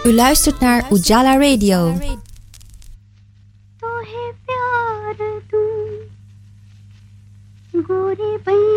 U luistert naar Ujala Radio. तो है प्यार तू गोरी भैया